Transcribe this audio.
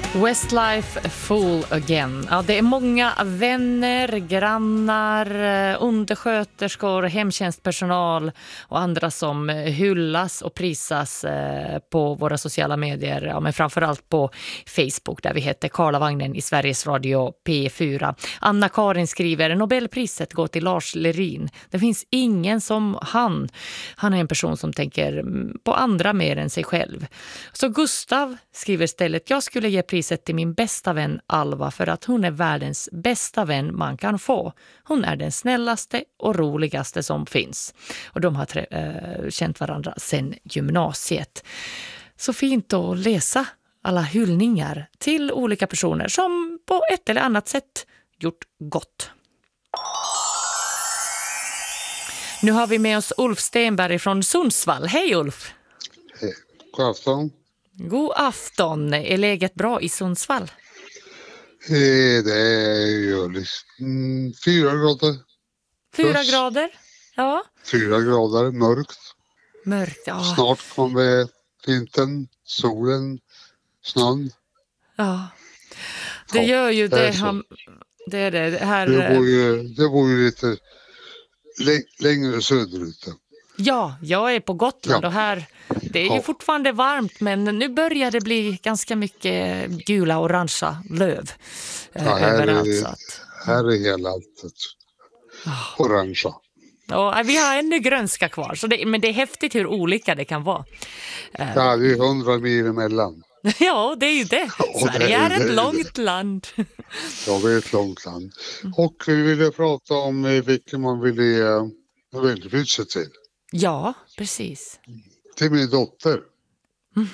Westlife Fool Again. Ja, det är många vänner, grannar, undersköterskor, hemtjänstpersonal och andra som hyllas och prisas på våra sociala medier. Ja, men framförallt på Facebook där vi heter Karlavagnen i Sveriges Radio P4. Anna-Karin skriver: Nobelpriset går till Lars Lerin. Det finns ingen som han. Han är en person som tänker på andra mer än sig själv. Så Gustav skriver istället: jag skulle ge priset till min bästa vän Alva för att hon är världens bästa vän man kan få. Hon är den snällaste och roligaste som finns. Och de har känt varandra sedan gymnasiet. Så fint att läsa alla hyllningar till olika personer som på ett eller annat sätt gjort gott. Nu har vi med oss Ulf Stenberg från Sundsvall. Hej Ulf! Hej, god afton. God afton. Är läget bra i Sundsvall? Det är ju liksom 4 grader. 4 grader? Ja. 4 grader, mörkt. Mörkt, ja. Snart kommer vintern, solen, snön. Ja. Det gör ju det. Det är det här. Det bor ju lite längre söderut. Ja, jag är på Gotland och här, det är ju fortfarande varmt, men nu börjar det bli ganska mycket gula och orangea löv överallt. Här är hela allt orangea. Ja, vi har ännu grönska kvar, så men det är häftigt hur olika det kan vara. Ja, det är 100 mil emellan. Ja, det är ju det. Sverige är ett långt land. Ja, det är ett långt land. Och vi ville prata om vilken man ville ge Nobelpriset till. Ja, precis. Till min dotter.